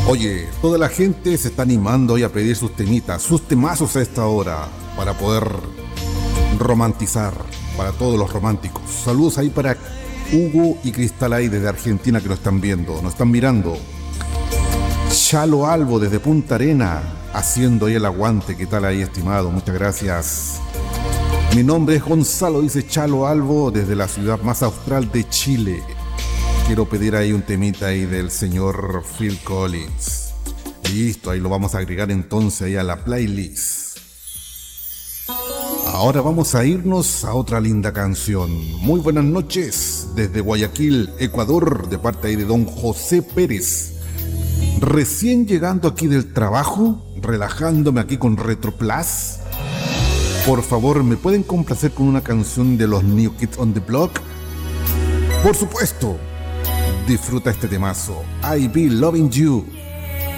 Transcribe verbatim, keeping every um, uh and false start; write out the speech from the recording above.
Oye, toda la gente se está animando hoy a pedir sus temitas, sus temazos a esta hora, para poder romantizar, para todos los románticos. Saludos ahí para Hugo y Cristalay desde Argentina que nos están viendo, nos están mirando. Chalo Albo desde Punta Arena, haciendo ahí el aguante. ¿Qué tal ahí, estimado? Muchas gracias. Mi nombre es Gonzalo, dice Chalo Albo, desde la ciudad más austral de Chile. Quiero pedir ahí un temita ahí del señor Phil Collins. Listo, ahí lo vamos a agregar entonces ahí a la playlist. Ahora vamos a irnos a otra linda canción. Muy buenas noches desde Guayaquil, Ecuador, de parte ahí de don José Pérez. Recién llegando aquí del trabajo, relajándome aquí con Retro Plus. Por favor, ¿me pueden complacer con una canción de los New Kids on the Block? Por supuesto. Disfruta este temazo. I Be Loving You.